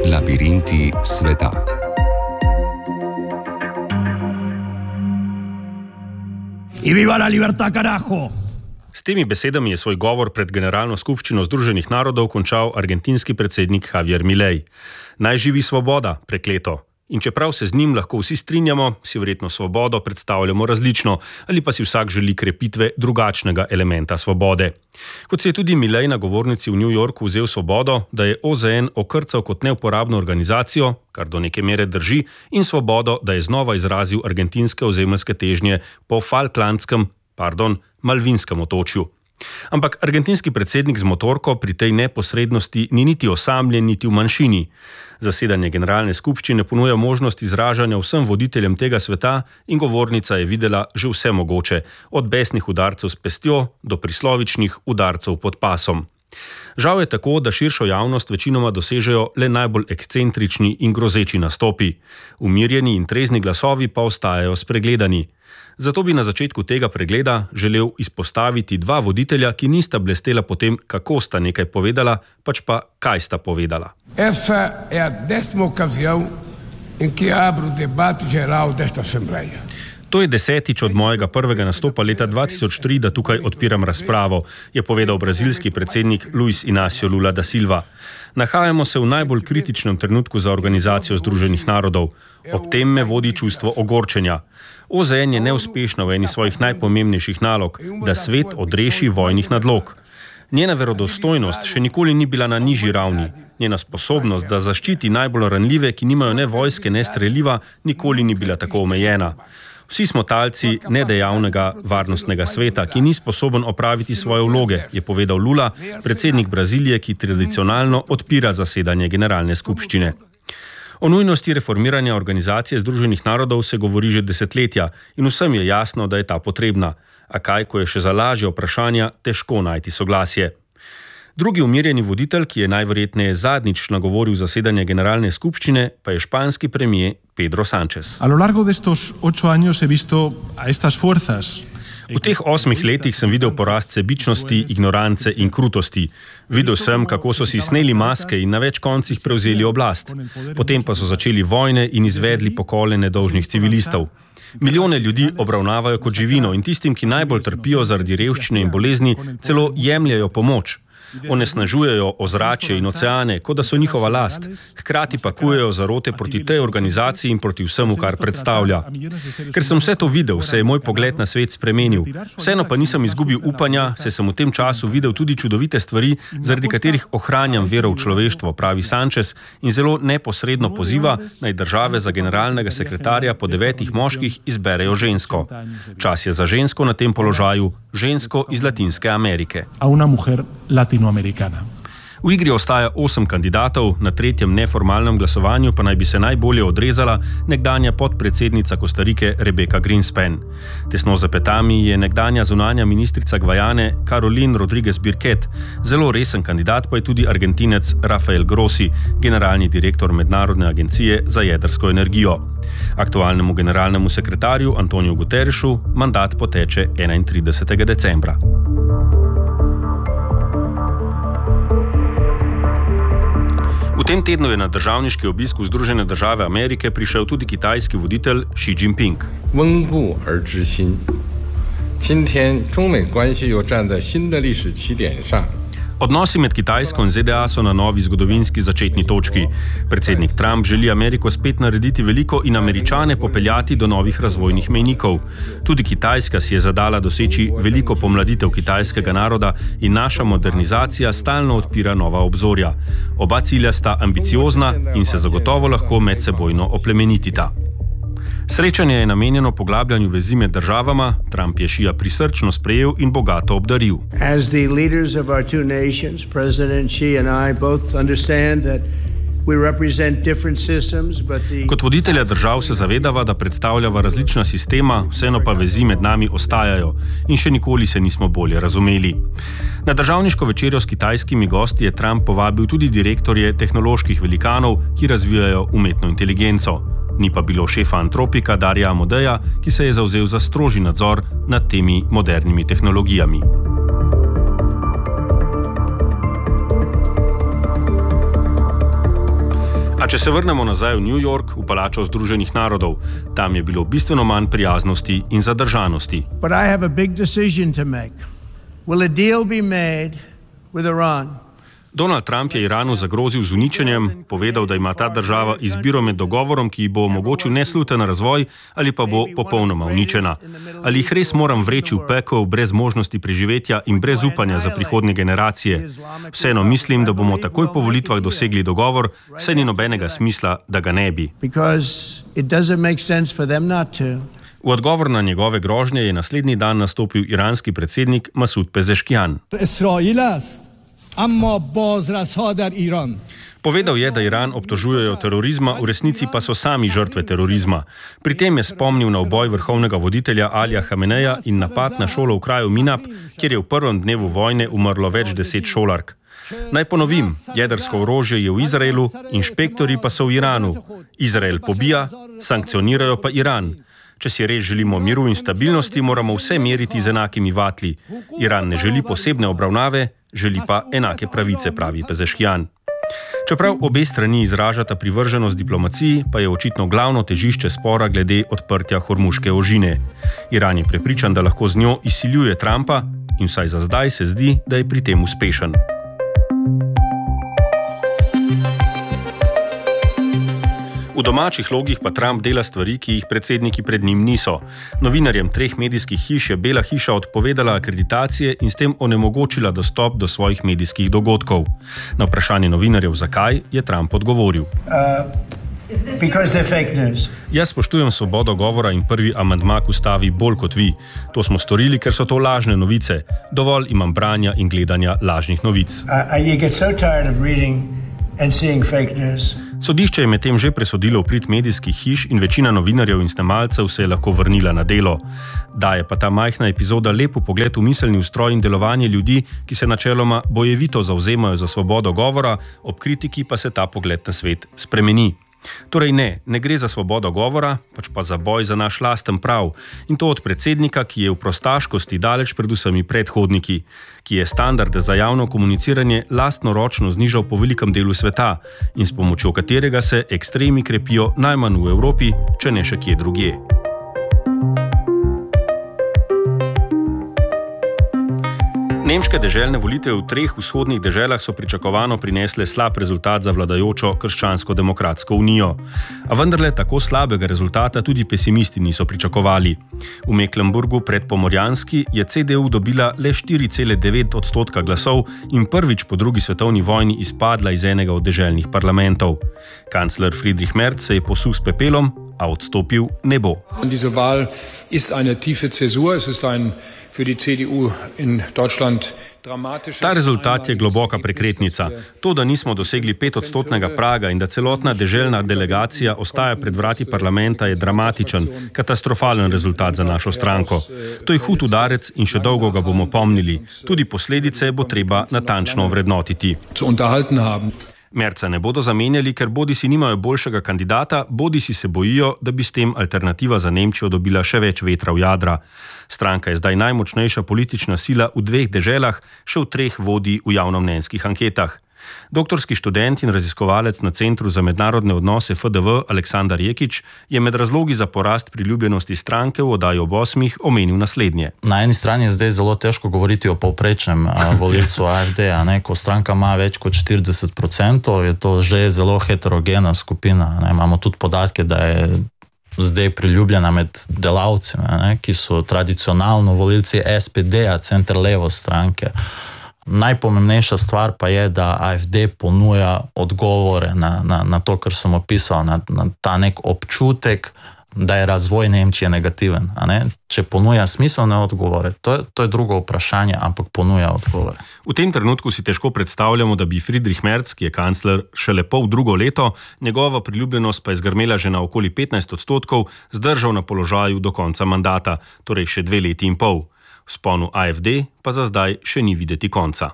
Labirinti sveta. I viva la libertad, carajo! S temi besedami je svoj govor pred Generalno skupščino Združenih narodov končal argentinski predsednik Javier Milei. Naj živi svoboda, prekleto. In čeprav se z njim lahko vsi strinjamo, si verjetno svobodo predstavljamo različno ali pa si vsak želi krepitve drugačnega elementa svobode. Kot se je tudi Milei na govornici v New Yorku vzel svobodo, da je OZN okrcal kot neuporabno organizacijo, kar do neke mere drži, in svobodo, da je znova izrazil argentinske ozemeljske težnje po Malvinskem otočju. Ampak argentinski predsednik z motorko pri tej neposrednosti ni niti osamljen, niti v manjšini. Zasedanje Generalne skupščine ponuja možnost izražanja vsem voditeljem tega sveta in govornica je videla že vse mogoče, od besnih udarcev s pestjo do prislovičnih udarcev pod pasom. Žal je tako, da širšo javnost večinoma dosežejo le najbolj ekscentrični in grozeči nastopi. Umirjeni in trezni glasovi pa ostajajo spregledani. Zato bi na začetku tega pregleda želel izpostaviti dva voditelja, ki nista blestela po tem, kako sta nekaj povedala, pač pa kaj sta povedala. Essa é a 10ª ocasião em que abro o debate geral desta Assembleia. To je 10. od mojega prvega nastopa leta 2003, da tukaj odpiram razpravo, je povedal brazilski predsednik Luiz Inácio Lula da Silva. Nahajamo se v najbolj kritičnem trenutku za Organizacijo Združenih narodov. Ob tem me vodi čustvo ogorčenja. OZN je neuspešna v eni svojih najpomembnejših nalog, da svet odreši vojnih nadlog. Njena verodostojnost še nikoli ni bila na nižji ravni. Njena sposobnost, da zaščiti najbolj ranljive, ki nimajo ne vojske, ne streliva, nikoli ni bila tako omejena. Vsi smo talci nedejavnega varnostnega sveta, ki ni sposoben opraviti svoje vloge, je povedal Lula, predsednik Brazilije, ki tradicionalno odpira zasedanje Generalne skupščine. O nujnosti reformiranja Organizacije Združenih narodov se govori že desetletja in vsem je jasno, da je ta potrebna. A kaj, ko je še za lažje vprašanja težko najti soglasje. Drugi umirjeni voditelj, ki je najverjetneje zadnjič nagovoril zasedanje Generalne skupščine, pa je španski premier Pedro Sánchez. A lo largo de estos 8 años he visto a estas fuerzas. V teh 8 letih sem videl porast sebičnosti, ignorance in krutosti. Videl sem, kako so si sneli maske in na več koncih prevzeli oblast. Potem pa so začeli vojne in izvedli pokole nedolžnih civilistov. Milijone ljudi obravnavajo kot živino in tistim, ki najbolj trpijo zaradi revščine in bolezni, celo jemljajo pomoč. Onesnažujejo ozračje in oceane, kot da so njihova last. Hkrati pa kujejo zarote proti tej organizaciji in proti vsemu, kar predstavlja. Ker sem vse to videl, se je moj pogled na svet spremenil. Vseeno pa nisem izgubil upanja, saj sem v tem času videl tudi čudovite stvari, zaradi katerih ohranjam vero v človeštvo, pravi Sánchez in zelo neposredno poziva, naj države za generalnega sekretarja po 9 moških izberejo žensko. Čas je za žensko na tem položaju, žensko iz Latinske Amerike. A una mujer latinoamericana. V igri ostaja 8 kandidatov, na tretjem neformalnem glasovanju pa naj bi se najbolje odrezala nekdanja podpredsednica Kostarike Rebecca Greenspan. Tesno za petami je nekdanja zunanja ministrica Gvajane Carolyn Rodriguez Birquet, zelo resen kandidat pa je tudi Argentinec Rafael Grossi, generalni direktor Mednarodne agencije za jedrsko energijo. Aktualnemu generalnemu sekretarju Antoniju Guterresu mandat poteče 31. decembra. V tem tednu je na državniški obisk v Združene države Amerike prišel tudi kitajski voditelj Xi Jinping. Odnosi med Kitajsko in ZDA so na novi zgodovinski začetni točki. Predsednik Trump želi Ameriko spet narediti veliko in Američane popeljati do novih razvojnih mejnikov. Tudi Kitajska si je zadala doseči veliko pomladitev kitajskega naroda in naša modernizacija stalno odpira nova obzorja. Oba cilja sta ambiciozna in se zagotovo lahko medsebojno oplemenitita. Srečanje je namenjeno poglabljanju vezi med državama, Trump je Xija prisrčno sprejel in bogato obdaril. As the leaders of our two nations, President Xi and I both understand that we represent different systems, but the... Kot voditelja držav se zavedava, da predstavljava različna sistema, vseeno pa vezi med nami ostajajo in še nikoli se nismo bolje razumeli. Na državniško večerjo s kitajskimi gosti je Trump povabil tudi direktorje tehnoloških velikanov, ki razvijajo umetno inteligenco. Ni pa bilo šefa Antropika Darija Amodeja, ki se je zavzel za strožji nadzor nad temi modernimi tehnologijami. A če se vrnemo nazaj v New York, v palačo Združenih narodov, tam je bilo bistveno manj prijaznosti in zadržanosti. But I have a big decision to make. Will a deal be made with Iran? Donald Trump je Iranu zagrozil z uničenjem, povedal, da ima ta država izbiro med dogovorom, ki ji bo omogočil nesluten razvoj, ali pa bo popolnoma uničena. Ali jih res moram vreči v pekel brez možnosti preživetja in brez upanja za prihodnje generacije? Vseeno mislim, da bomo takoj po volitvah dosegli dogovor, saj ni nobenega smisla, da ga ne bi. V odgovor na njegove grožnje je naslednji dan nastopil iranski predsednik Masud Pezeshkian. Povedal je, da Iran obtožujejo terorizma, v resnici pa so sami žrtve terorizma. Pri tem je spomnil na uboj vrhovnega voditelja Alija Hameneja in napad na šolo v kraju Minab, kjer je v prvem dnevu vojne umrlo več 10 šolark. Naj ponovim, jedrsko orožje je v Izraelu, inšpektorji pa so v Iranu. Izrael pobija, sankcionirajo pa Iran. Če si res želimo miru in stabilnosti, moramo vse meriti z enakimi vatli. Iran ne želi posebne obravnave, želi pa enake pravice, pravi Pezeshkian. Čeprav obe strani izražata privrženost diplomaciji, pa je očitno glavno težišče spora glede odprtja Hormuške ožine. Iran je prepričan, da lahko z njo izsiljuje Trumpa in vsaj za zdaj se zdi, da je pri tem uspešen. V domačih logih pa Trump dela stvari, ki jih predsedniki pred njim niso. Novinarjem 3 medijskih hiš je Bela hiša odpovedala akreditacije in s tem onemogočila dostop do svojih medijskih dogodkov. Na vprašanje novinarjev, zakaj, je Trump odgovoril. Jaz spoštujem svobodo govora in prvi amandma k ustavi bolj kot vi. To smo storili, ker so to lažne novice. Dovolj imam branja in gledanja lažnih novic. Sodišče je medtem že presodilo v prid medijskih hiš in večina novinarjev in snemalcev se je lahko vrnila na delo. Daje pa ta majhna epizoda lep pogled v miselni ustroj in delovanje ljudi, ki se načeloma bojevito zavzemajo za svobodo govora, ob kritiki pa se ta pogled na svet spremeni. Torej ne gre za svobodo govora, pač pa za boj za naš lasten prav. In to od predsednika, ki je v prostaškosti daleč pred vsemi predhodniki, ki je standarde za javno komuniciranje lastnoročno znižal po velikem delu sveta in s pomočjo katerega se ekstremi krepijo najmanj v Evropi, če ne še kje drugje. Nemške deželne volitve v 3 vzhodnih deželah so pričakovano prinesle slab rezultat za vladajočo Krščansko-demokratsko unijo. A vendarle tako slabega rezultata tudi pesimisti niso pričakovali. V Mecklenburgu pred Pomorjanski je CDU dobila le 4,9% glasov in prvič po drugi svetovni vojni izpadla iz enega od deželnih parlamentov. Kancler Friedrich Merz se je posul s pepelom, a odstopil ne bo. Diese Wahl ist eine tiefe Zäsur, es ist ein für die CDU in Deutschland dramatisches. Ta rezultat je globoka prekretnica. To, da nismo dosegli 5% praga in da celotna deželna delegacija ostaja pred vrati parlamenta, je dramatičen, katastrofalen rezultat za našo stranko. To je hud udarec in še dolgo ga bomo pomnili. Tudi posledice bo treba natančno ovrednotiti. Merca ne bodo zamenjali, ker bodisi nimajo boljšega kandidata, bodisi se bojijo, da bi s tem alternativa za Nemčijo dobila še več vetra v jadra. Stranka je zdaj najmočnejša politična sila v 2 deželah, še v 3 vodi v javnomnenjskih anketah. Doktorski študent in raziskovalec na Centru za mednarodne odnose FDV Aleksandar Jekič je med razlogi za porast priljubljenosti stranke v oddaji ob 8 omenil naslednje. Na eni strani je zdaj zelo težko govoriti o povprečnem volivcu AfD, ko stranka ima več kot 40%, je to že zelo heterogena skupina. Imamo tudi podatke, da je zdaj priljubljena med delavci, ki so tradicionalno volivci SPD-a, center-levo stranke. Najpomembnejša stvar pa je, da AfD ponuja odgovore na to, kar sem opisal, na ta nek občutek, da je razvoj Nemčije negativen. Če ponuja smiselne odgovore, to je drugo vprašanje, ampak ponuja odgovore. V tem trenutku si težko predstavljamo, da bi Friedrich Merz, ki je kancler šele pol drugo leto, njegova priljubljenost pa je zgrmela že na okoli 15%, zdržal na položaju do konca mandata, torej še 2 leti in pol. Vzponu AfD pa za zdaj še ni videti konca.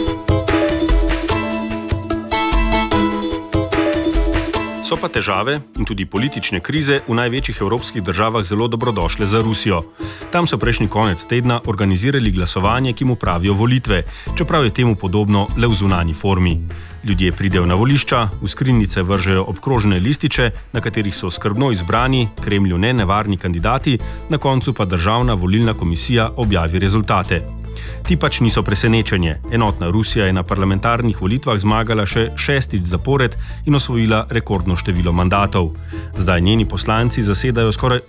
So pa težave in tudi politične krize v največjih evropskih državah zelo dobrodošle za Rusijo. Tam so prejšnji konec tedna organizirali glasovanje, ki mu pravijo volitve, čeprav je temu podobno le v zunanji formi. Ljudje pridejo na volišča, v skrinjice vržejo obkrožene lističe, na katerih so skrbno izbrani, Kremlju nenevarni kandidati, na koncu pa Državna volilna komisija objavi rezultate. Ti pač niso presenečenje. Enotna Rusija je na parlamentarnih volitvah zmagala še 6. zapored in osvojila rekordno število mandatov. Zdaj njeni poslanci zasedajo skoraj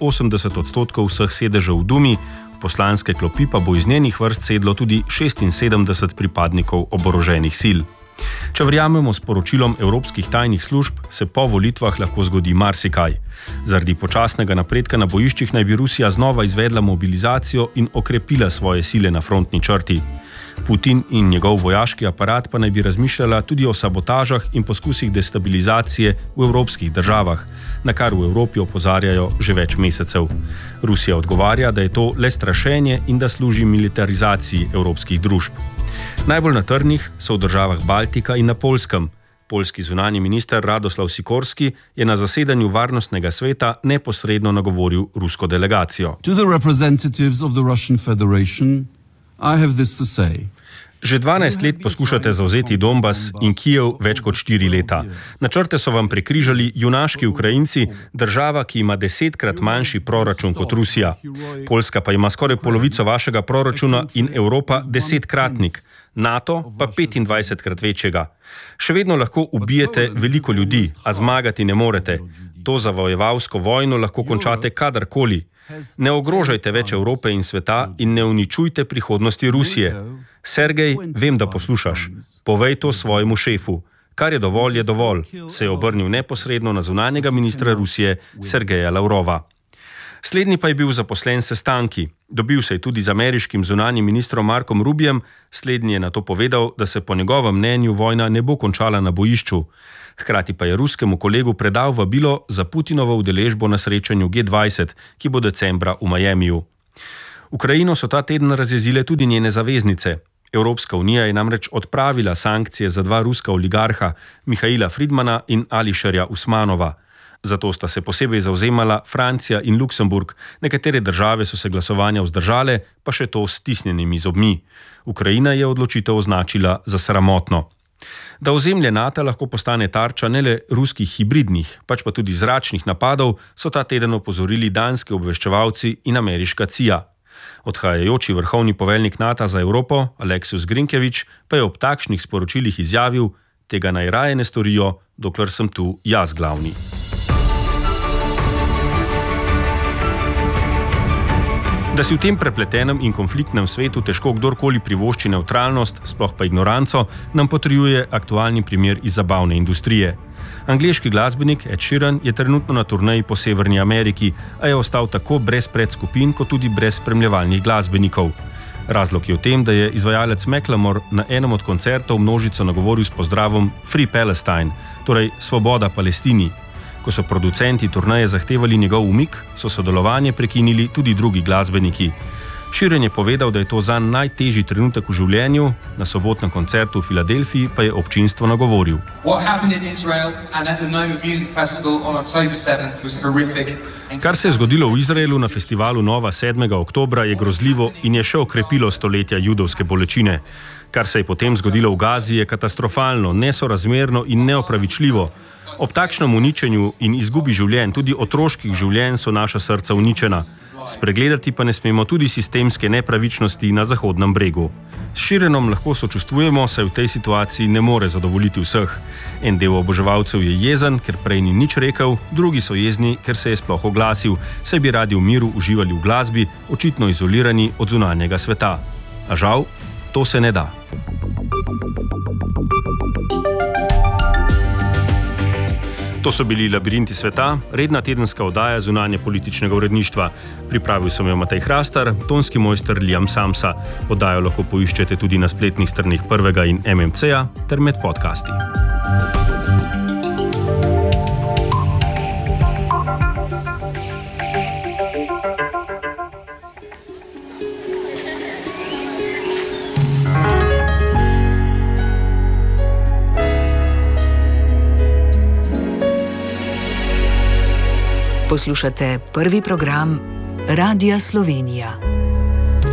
80% vseh sedežev v Dumi, v poslanske klopi pa bo iz njenih vrst sedlo tudi 76 pripadnikov oboroženih sil. Če verjamemo sporočilom evropskih tajnih služb, se po volitvah lahko zgodi marsikaj. Zaradi počasnega napredka na bojiščih naj bi Rusija znova izvedla mobilizacijo in okrepila svoje sile na frontni črti. Putin in njegov vojaški aparat pa naj bi razmišljala tudi o sabotažah in poskusih destabilizacije v evropskih državah, na kar v Evropi opozarjajo že več mesecev. Rusija odgovarja, da je to le strašenje in da služi militarizaciji evropskih družb. Najbolj na trnih so v državah Baltika in na Poljskem. Poljski zunanji minister Radoslav Sikorski je na zasedanju Varnostnega sveta neposredno nagovoril rusko delegacijo. To the representatives of the Russian Federation, I have this to say. Že 12 let poskušate zavzeti Donbas in Kijev več kot 4 leta. Načrte so vam prekrižali junaški Ukrajinci, država, ki ima 10-krat manjši proračun kot Rusija. Poljska pa ima skoraj polovico vašega proračuna in Evropa 10-kratnik. NATO pa 25-krat večjega. Še vedno lahko ubijete veliko ljudi, a zmagati ne morete. To zavojevalsko vojno lahko končate kadarkoli. Ne ogrožajte več Evrope in sveta in ne uničujte prihodnosti Rusije. Sergej, vem, da poslušaš. Povej to svojemu šefu. Kar je dovolj, se je obrnil neposredno na zunanjega ministra Rusije Sergeja Lavrova. Slednji pa je bil zaposlen s sestanki. Dobil se je tudi z ameriškim zunanjim ministrom Markom Rubijem, slednji je nato povedal, da se po njegovem mnenju vojna ne bo končala na bojišču. Hkrati pa je ruskemu kolegu predal vabilo za Putinovo udeležbo na srečanju G20, ki bo decembra v Miamiju. Ukrajino so ta teden razjezile tudi njene zaveznice. Evropska unija je namreč odpravila sankcije za 2 ruska oligarha, Mihaila Friedmana in Ališerja Usmanova. Zato sta se posebej zavzemala Francija in Luksemburg, nekatere države so se glasovanja vzdržale, pa še to s stisnjenimi zobmi. Ukrajina je odločitev označila za sramotno. Da ozemlje NATO lahko postane tarča ne le ruskih hibridnih, pač pa tudi zračnih napadov, so ta teden opozorili danski obveščevalci in ameriška CIA. Odhajajoči vrhovni poveljnik NATO za Evropo, Aleksius Grinkevič, pa je ob takšnih sporočilih izjavil: tega naj raje ne storijo, dokler sem tu jaz glavni. Da si v tem prepletenem in konfliktnem svetu težko kdorkoli privošči nevtralnost, sploh pa ignoranco, nam potrjuje aktualni primer iz zabavne industrije. Angleški glasbenik Ed Sheeran je trenutno na turneji po Severni Ameriki, a je ostal tako brez predskupin, kot tudi brez spremljevalnih glasbenikov. Razlog je v tem, da je izvajalec Macklemore na enem od koncertov množico nagovoril s pozdravom Free Palestine, torej Svoboda Palestini. Ko so producenti turneje zahtevali njegov umik, so sodelovanje prekinili tudi drugi glasbeniki. Sheeran je povedal, da je to zanj najtežji trenutek v življenju, na sobotnem koncertu v Filadelfiji pa je občinstvo nagovoril. Kar se je zgodilo v Izraelu na festivalu Nova 7. oktobra je grozljivo in je še okrepilo stoletja judovske bolečine. Kar se je potem zgodilo v Gazi je katastrofalno, nesorazmerno in neopravičljivo. Ob takšnem uničenju in izgubi življenj, tudi otroških življenj, so naša srca uničena. Spregledati pa ne smemo tudi sistemske nepravičnosti na Zahodnem bregu. S Sheeranom lahko sočustvujemo, saj v tej situaciji ne more zadovoljiti vseh. En del oboževalcev je jezen, ker prej ni nič rekel, drugi so jezni, ker se je sploh oglasil, saj bi radi v miru uživali v glasbi, očitno izolirani od zunanjega sveta. A žal, to se ne da. To so bili Labirinti sveta, redna tedenska oddaja zunanje političnega uredništva. Pripravil sem jo Matej Hrastar, tonski mojster Liam Samsa. Oddajo lahko poiščete tudi na spletnih straneh Prvega in MMC-ja ter med podcasti. Poslušate prvi program Radia Slovenija.